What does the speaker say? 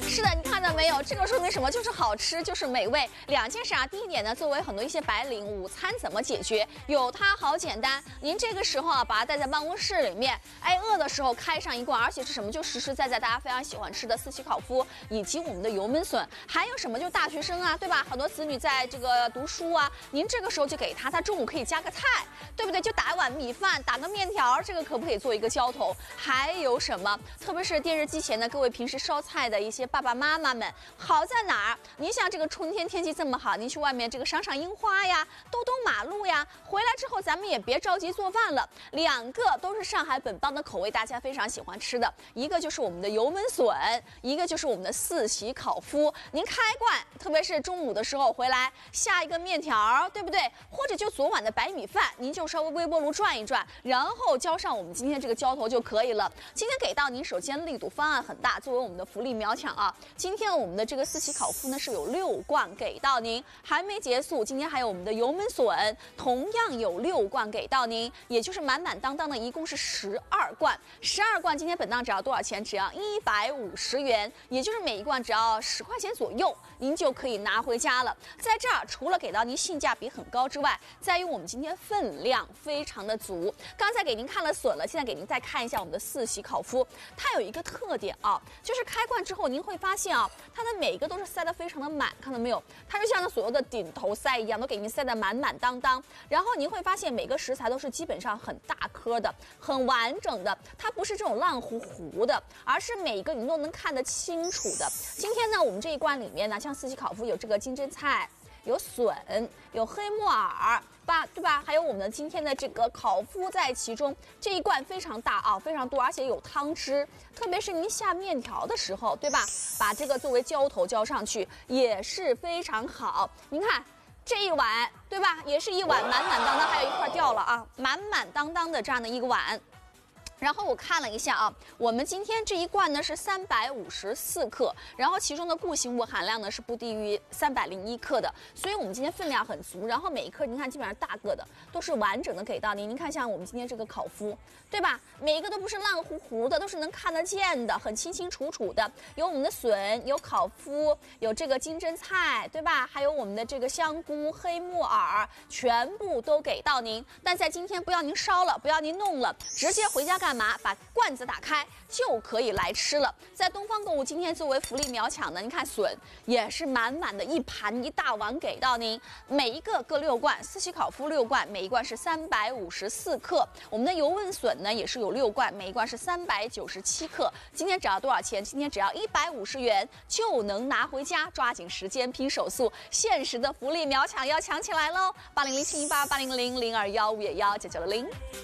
是的，你看到没有？这个说明什么？就是好吃，就是美味。两件事啊，第一点呢，作为很多一些白领，午餐怎么解决？有它好简单。您这个时候啊，把它带在办公室里面，哎，饿的时候开上一罐，而且是什么？就实实在在大家非常喜欢吃的四喜烤麸，以及我们的油焖笋，还有什么？就大学生啊，对吧？很多子女在这个读书啊，您这个时候就给他中午可以加个菜，对不对？就打一碗米饭，打个面条，这个可不可以做一个浇头？还有什么？特别是电视机前的各位平时烧菜的一些爸爸妈妈们，好在哪儿？您像这个春天天气这么好，您去外面这个赏赏樱花呀，兜兜马路呀，回来之后咱们也别着急做饭了。两个都是上海本帮的口味，大家非常喜欢吃的，一个就是我们的油焖笋，一个就是我们的四喜烤麸。您开罐，特别是中午的时候回来下一个面条，对不对？或者就昨晚的白米饭，您就稍微微波炉转一转，然后浇上我们今天这个浇头就可以了。今天给到您，首先力度方案很大，作为我们的福利秒抢啊！今天我们的这个四喜烤麸呢是有6罐给到您，还没结束，今天还有我们的油焖笋，同样有6罐给到您，也就是满满当当的，一共是12罐。12罐今天本档只要多少钱？只要150元，也就是每一罐只要10块钱左右，您就可以拿回家了。在这儿除了给到您性价比很高之外，在于我们今天分量非常的足。刚才给您看了笋了，现在给您再看一下我们的四喜烤麸，它有一个特点啊，就是开罐之后您会发现啊，它的每一个都是塞得非常的满，看到没有？它就像那所有的顶头塞一样，都给您塞得满满当当。然后您会发现每个食材都是基本上很大颗的、很完整的，它不是这种烂糊糊的，而是每一个你都能看得清楚的。今天呢，我们这一罐里面呢，像四喜烤麸有这个金针菜。有笋，有黑木耳，对吧？还有我们今天的这个烤麸在其中，这一罐非常大啊，非常多，而且有汤汁。特别是您下面条的时候，对吧？把这个作为浇头浇上去也是非常好。您看这一碗，对吧？也是一碗满满当当，还有一块掉了啊，满满当当的这样的一个碗。然后我看了一下啊，我们今天这一罐呢是354克，然后其中的固形物含量呢是不低于301克的，所以我们今天分量很足。然后每一颗您看基本上大个的都是完整的给到您。您看像我们今天这个烤麸，对吧？每一个都不是烂糊糊的，都是能看得见的，很清清楚楚的。有我们的笋，有烤麸，有这个金针菜，对吧？还有我们的这个香菇、黑木耳，全部都给到您。但在今天不要您烧了，不要您弄了，直接回家干嘛？把罐子打开就可以来吃了。在东方购物今天作为福利秒抢的，您看笋也是满满的一盘一大碗给到您，每一个各6罐，四喜烤麸6罐，每一罐是354克。我们的油焖笋呢也是有6罐，每一罐是397克。今天只要多少钱？今天只要150元就能拿回家，抓紧时间拼手速，限时的福利秒抢要抢起来喽！80071880000215也19960。